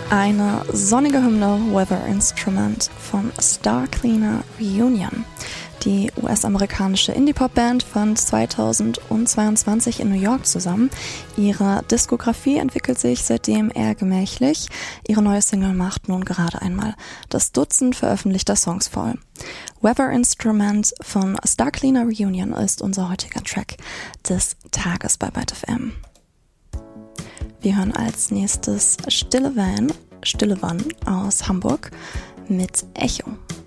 Eine sonnige Hymne, Weather Instrument von Star Cleaner Reunion. Die US-amerikanische Indie-Pop-Band fand 2022 in New York zusammen. Ihre Diskografie entwickelt sich seitdem eher gemächlich. Ihre neue Single macht nun gerade einmal das Dutzend veröffentlichter Songs voll. Weather Instrument von Star Cleaner Reunion ist unser heutiger Track des Tages bei Byte FM. Wir hören als nächstes Stille Van aus Hamburg mit Echo.